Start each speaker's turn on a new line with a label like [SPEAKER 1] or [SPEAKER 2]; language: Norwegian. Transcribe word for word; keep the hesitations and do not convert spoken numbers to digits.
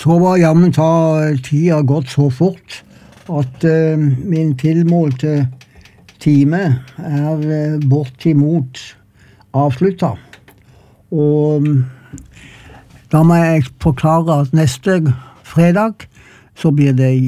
[SPEAKER 1] Så var jammen ta tida gått så fort at uh, min tilmålte time er uh, bortimot avslutta. Og um, da må jeg forklare at neste fredag så blir det